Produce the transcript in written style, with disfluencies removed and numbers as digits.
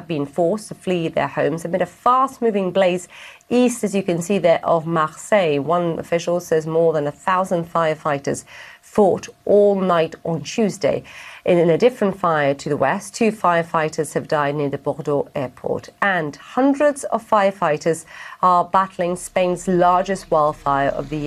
been forced to flee their homes amid a fast-moving blaze east, as you can see there, of Marseille. One official says more than 1,000 firefighters fought all night on Tuesday. In a different fire to the west, 2 firefighters have died near the Bordeaux airport. And hundreds of firefighters are battling Spain's largest wildfire of the year.